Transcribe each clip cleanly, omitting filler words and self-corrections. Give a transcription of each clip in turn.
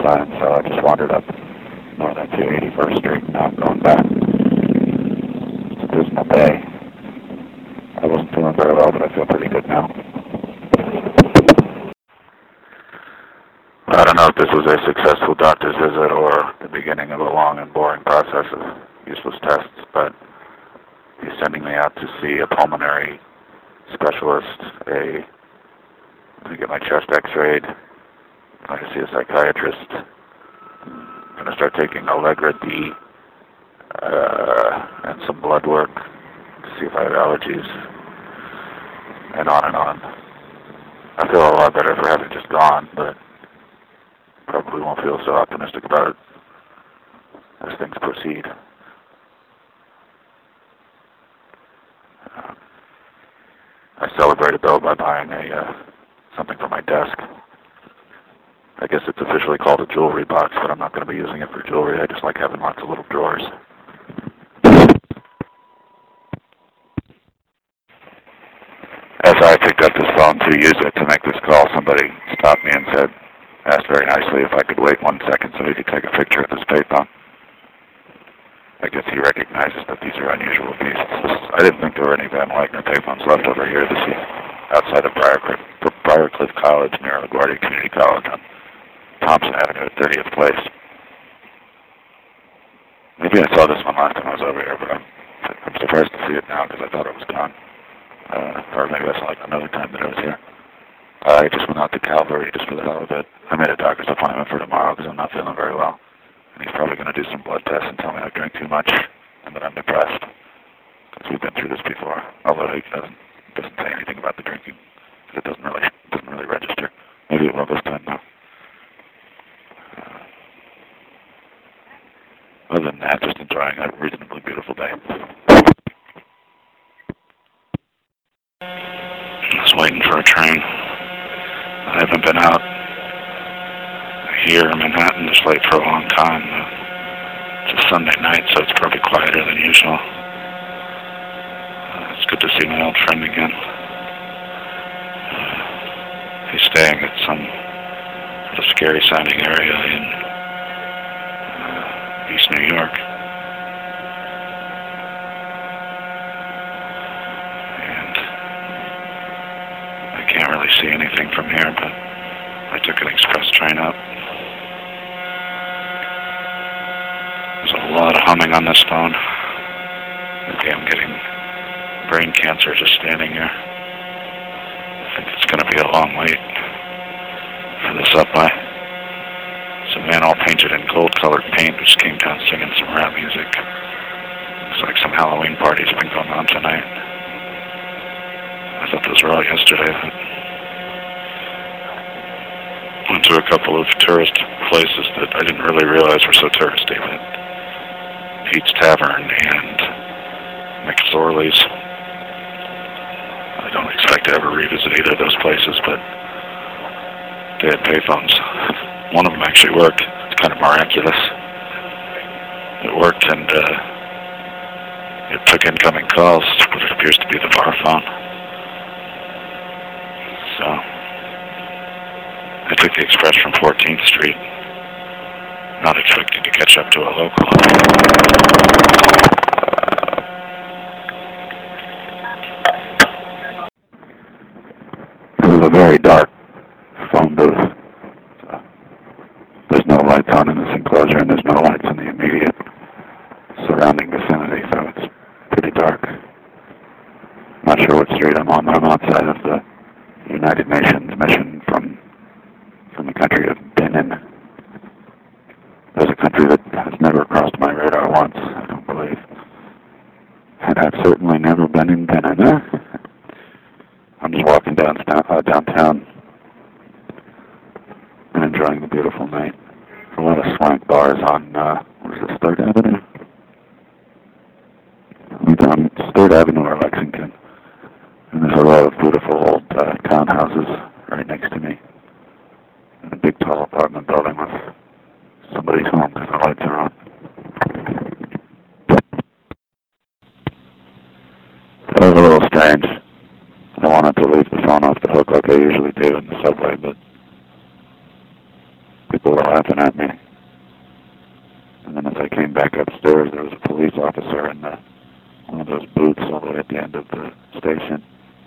sign, so I just wandered up northern to 81st Street, and now I'm going back. It's Dismal Bay. I wasn't feeling very well, but I feel pretty good now. I don't know if this was a successful doctor's visit or the beginning of a long and boring process of useless tests, but he's sending me out to see a pulmonary specialist, to get my chest x-rayed. I'm going to see a psychiatrist. I'm going to start taking Allegra D and some blood work to see if I have allergies, and on and on. I feel a lot better for having just gone, but probably won't feel so optimistic about it as things proceed. I celebrated though by buying something for my desk. I guess it's officially called a jewelry box, but I'm not going to be using it for jewelry. I just like having lots of little drawers. As I picked up this phone to use it to make this call, somebody stopped me and asked very nicely if I could wait 1 second so he could take a picture of this payphone. I guess he recognizes that these are unusual pieces. I didn't think there were any Van Wagner payphones left over here this year, outside of Briarcliff College near LaGuardia Community College on Thompson Avenue at 30th Place. Maybe I saw this one last time I was over here, but I'm surprised to see it now because I thought it was gone. Or maybe I saw it another time that I was here. I just went out to Calvary just for the hell of it. I made a doctor's appointment for tomorrow because I'm not feeling very well. And he's probably going to do some blood tests and tell me I drink too much and that I'm depressed. Because we've been through this before. Although he doesn't say anything about the drinking. It doesn't really register. Maybe it will this time though. Other than that, just enjoying a reasonably beautiful day. I was waiting for a train. I haven't been out here in Manhattan this late for a long time. It's a Sunday night, so it's probably quieter than usual. It's good to see my old friend again. He's staying at some sort of scary-sounding area in East New York. And I can't really see anything from here, but I took an express train up. There's a lot of humming on this phone. Maybe I'm getting brain cancer just standing here. I think it's going to be a long wait for the subway. There's a man all painted in gold-colored paint who just came down singing some rap music. Looks like some Halloween party's been going on tonight. I thought those were all yesterday, but went to a couple of tourist places that I didn't really realize were so touristy, but Pete's Tavern and McSorley's. I don't expect to ever revisit either of those places, but they had payphones. One of them actually worked. It's kind of miraculous. It worked, and it took incoming calls, what appears to be the bar phone. So I took the express from 14th Street, not expecting to catch up to a local. It was a very dark phone booth. There's no lights on in this enclosure, and there's no lights in the immediate surrounding vicinity, so it's pretty dark. Not sure what street I'm on. I'm outside of the United Nations mission from the country of Benin. There's a country that has never crossed my radar once, I don't believe. And I've certainly never been in Benin. I'm just walking downtown and enjoying the beautiful night. A lot of swank bars on, what is this, 3rd Avenue? On 3rd Avenue or Lexington. And there's a lot of beautiful old townhouses right next to me. And a big tall apartment building with somebody's home because the lights are on. That was a little strange. I wanted to leave the phone off the hook like I usually do in the subway, but people were laughing at me. And then as I came back upstairs, there was a police officer in one of those booths all the way at the end of the station.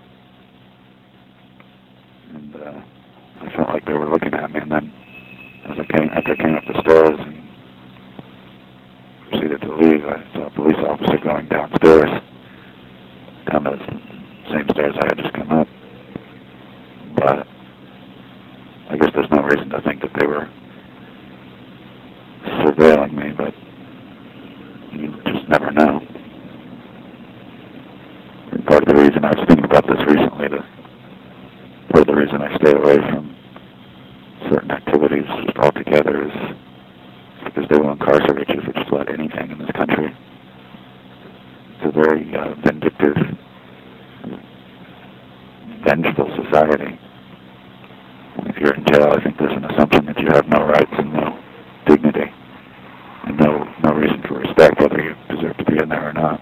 And I felt like they were looking at me. And then after I came up the stairs and proceeded to leave, I saw a police officer going downstairs, down the same stairs I had just come up. But I guess there's no reason to think that they were surveilling me, but you just never know. And part of the reason I was thinking about this recently, part of the reason I stay away from certain activities just altogether is because they will incarcerate you for just about anything in this country. It's a very vindictive, vengeful society. If you're in jail, I think there's an assumption that you have no rights and no dignity and no reason for respect, whether you deserve to be in there or not.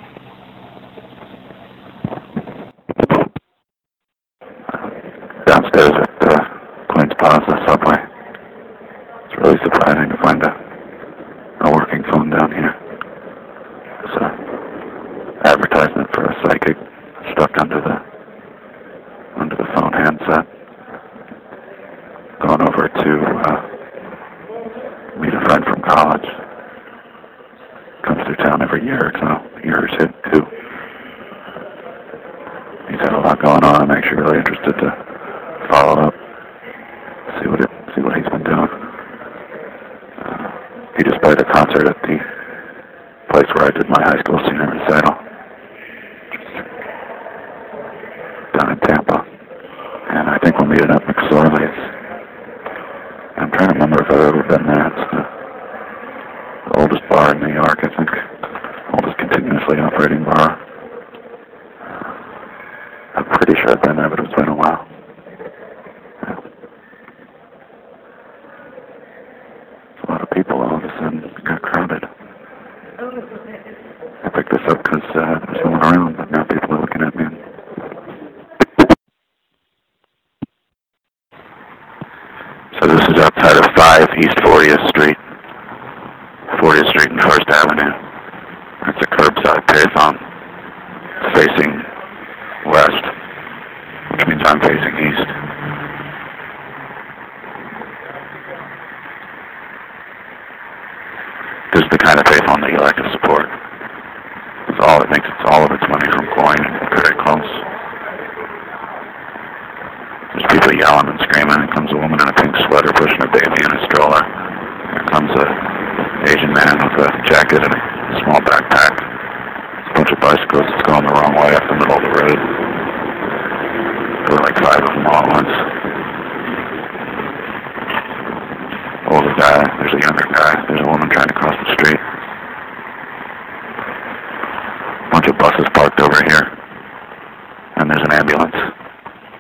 Downstairs at Queen's Plaza subway, it's really surprising to find a working phone down here. There's an advertisement for a psychic stuck under the phone handset. Going over to meet a friend from college. Comes through town every year or two. He's had a lot going on. I'm actually really interested to follow up, see what he's been doing. He just played a concert at the place where I did my high school senior recital, down in Tampa. And I think we're meeting up McSorley's. I'm trying to remember if I've ever been there. It's the oldest bar in New York, I think. Oldest continuously operating bar. I'm pretty sure I've been there, but it's been a while. Yeah. A lot of people all of a sudden got crowded. I picked this up because there was no one around, but now people are looking at me. So this is outside of 5 East 40th Street. 40th Street and First Avenue. It's a curbside payphone facing west, which means I'm facing east. This is the kind of payphone that you like to support. It makes all of its money from coin and very close. There's people yelling and screaming. Here comes a woman in a pink sweater pushing a baby in a stroller. Here comes an Asian man with a jacket and a small backpack. There's a bunch of bicycles that's going the wrong way up the middle of the road. There were like 5 of them all at once.